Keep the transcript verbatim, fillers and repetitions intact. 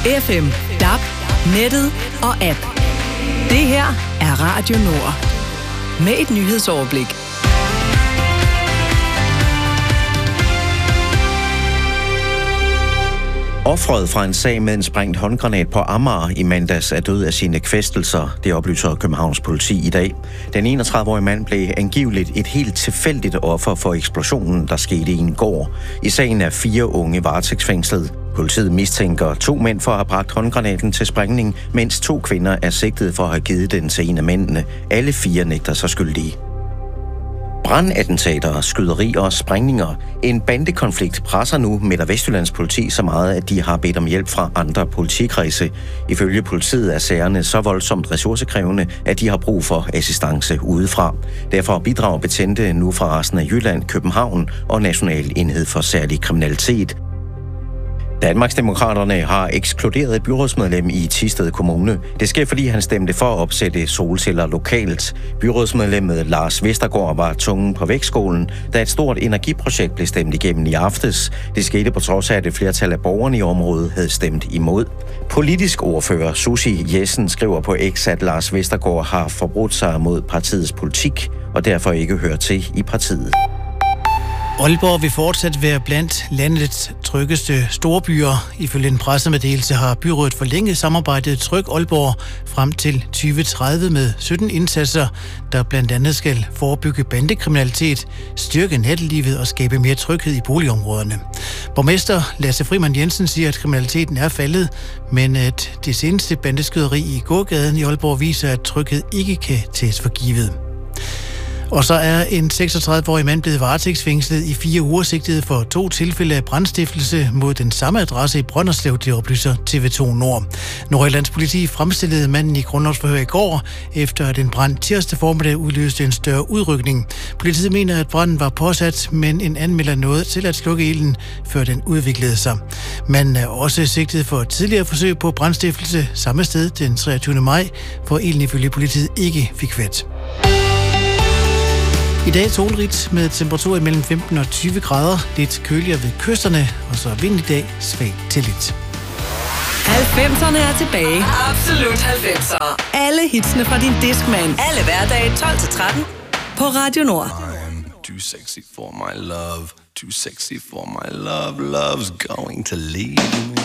F M, D A B, nettet og app. Det her er Radio Nord. Med et nyhedsoverblik. Offeret fra en sag med en sprængt håndgranat på Amager i mandags er død af sine kvæstelser. Det oplyser Københavns politi i dag. Den enogtredive-årige mand blev angiveligt et helt tilfældigt offer for eksplosionen, der skete i en gård. I sagen er fire unge varetægtsfængslet. Politiet mistænker to mænd for at have bragt håndgranaten til sprængning, mens to kvinder er sigtet for at have givet den til en af mændene. Alle fire nægter sig skyldige. Brandattentater, skyderier og sprængninger. En bandekonflikt presser nu Midt- og Vestjyllands politi så meget, at de har bedt om hjælp fra andre politikredse. Ifølge politiet er sagerne så voldsomt ressourcekrævende, at de har brug for assistance udefra. Derfor bidrager betjente nu fra resten af Jylland, København og National Enhed for Særlig Kriminalitet. Danmarksdemokraterne har ekskluderet et byrådsmedlem i Thisted Kommune. Det sker, fordi han stemte for at opsætte solceller lokalt. Byrådsmedlemmet Lars Vestergaard var tungen på vægtskålen, da et stort energiprojekt blev stemt igennem i aftes. Det skete på trods af, at et flertal af borgerne i området havde stemt imod. Politisk ordfører Susie Jessen skriver på X, at Lars Vestergaard har forbrudt sig mod partiets politik og derfor ikke hører til i partiet. Aalborg vil fortsat være blandt landets tryggeste storbyer. Ifølge en pressemeddelelse har byrådet forlænget samarbejdet Tryg Aalborg frem til tyve tredive med sytten indsatser, der blandt andet skal forebygge bandekriminalitet, styrke nattelivet og skabe mere tryghed i boligområderne. Borgmester Lasse Frimann Jensen siger, at kriminaliteten er faldet, men at det seneste bandeskyderi i gågaden i Aalborg viser, at tryghed ikke kan tages for givet. Og så er en seksogtredive-årig mand blevet varetægtsfængslet i fire uger sigtet for to tilfælde af brandstiftelse mod den samme adresse i Brønderslev, det oplyser T V to Nord. Nordjyllands politi fremstillede manden i grundlovsforhør i går, efter at en brand tirsdag formiddag udløste en større udrykning. Politiet mener, at branden var påsat, men en anmelder nåede til at slukke ilden, før den udviklede sig. Manden er også sigtet for et tidligere forsøg på brandstiftelse samme sted den treogtyvende maj, hvor ilden ifølge politiet ikke fik fat. I dag solrigt med temperaturer mellem femten og tyve grader, lidt køligere ved kysterne, og så vind i dag svagt til lidt. halvfemserne er tilbage. Absolut halvfemser. Alle hitsene fra din Discman. Alle hverdage tolv til tretten På Radio Nord. I'm too sexy for my love, too sexy for my love, love's going to leave me.